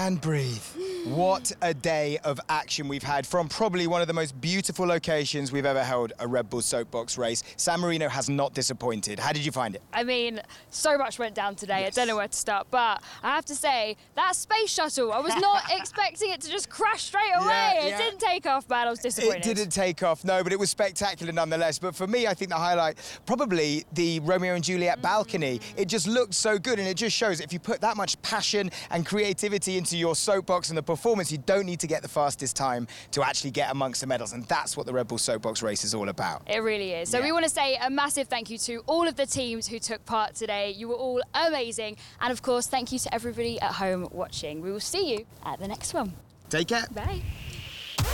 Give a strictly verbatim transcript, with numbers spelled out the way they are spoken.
And breathe. What a day of action we've had from probably one of the most beautiful locations we've ever held a Red Bull Soapbox race. San Marino has not disappointed. How did you find it? I mean, so much went down today. Yes. I don't know where to start, but I have to say, that space shuttle, I was not expecting it to just crash straight away. Yeah, it yeah. didn't take off, man. I was disappointed. It didn't take off, no, but it was spectacular nonetheless. But for me, I think the highlight, probably the Romeo and Juliet mm. balcony. It just looked so good, and it just shows if you put that much passion and creativity into your soapbox and the performance, you don't need to get the fastest time to actually get amongst the medals, and that's what the Red Bull Soapbox race is all about. It really is. So yeah. we want to say a massive thank you to all of the teams who took part today. You were all amazing, and of course, thank you to everybody at home watching. We will see you at the next one. Take care. Bye.